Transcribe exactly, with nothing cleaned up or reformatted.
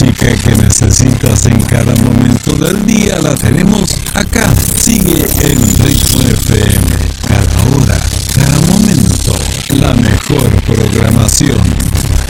música que necesitas en cada momento del día la tenemos acá. Sigue el Ritmo F M. Cada hora, cada momento, la mejor programación.